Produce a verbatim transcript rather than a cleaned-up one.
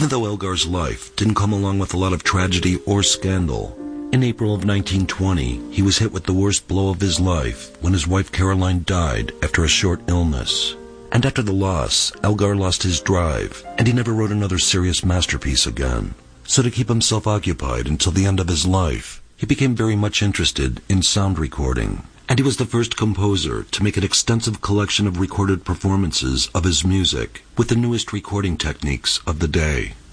Even though Elgar's life didn't come along with a lot of tragedy or scandal, in April of nineteen twenty, he was hit with the worst blow of his life when his wife Caroline died after a short illness. And after the loss, Elgar lost his drive, and he never wrote another serious masterpiece again. So to keep himself occupied until the end of his life, he became very much interested in sound recording. And he was the first composer to make an extensive collection of recorded performances of his music with the newest recording techniques of the day.